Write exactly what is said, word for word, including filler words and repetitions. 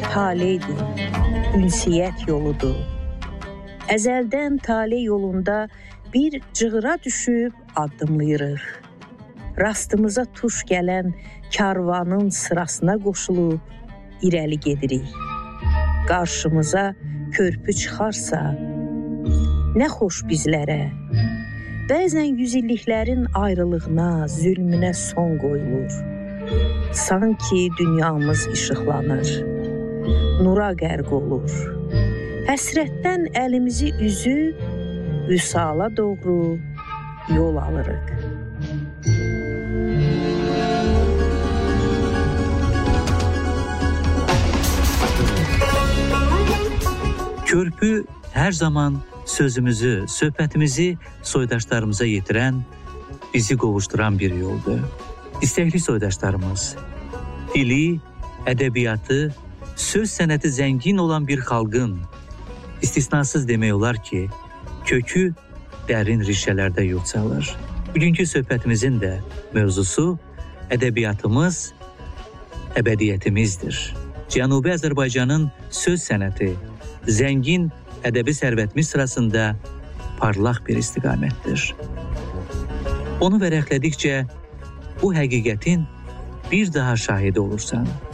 taleydir, ünsiyyət yoludur. Əzəldən taley yolunda bir cığıra düşüb addımlayırıq. Rastımıza tuş gələn karvanın sırasına qoşulub irəli gedirik. Qarşımıza körpü çıxarsa, nə xoş bizlərə. Bəzən yüzilliklərin ayrılığına, zülmünə son qoyulur. Sanki dünyamız işıqlanır, nura qərq olur. Həsrətdən əlimizi üzüb, vüsala doğru yol alırıq. Körpü hər zaman sözümüzü, söhbətimizi soydaşlarımıza yetirən, bizi qovuşduran bir yoldur. İstəkli soydaşlarımız, dili, ədəbiyyatı, söz sənəti zəngin olan bir xalqın, istisnasız demək olar ki, kökü dərin rişələrdə yurd salır. Bugünkü söhbətimizin də mövzusu ədəbiyyatımız, əbədiyyətimizdir. Cənubi Azərbaycanın söz sənəti, zəngin ədəbi sərvətimiz sırasında parlaq bir istiqamətdir. Onu vərəqlədikcə bu həqiqətin bir daha şahidi olursan.